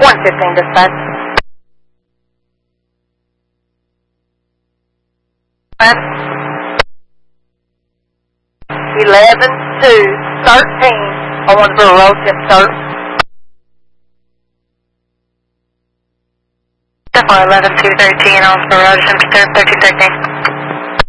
115 dispatch. 11-2-13 on the road to start. 11-2-13 on the road to start 1313.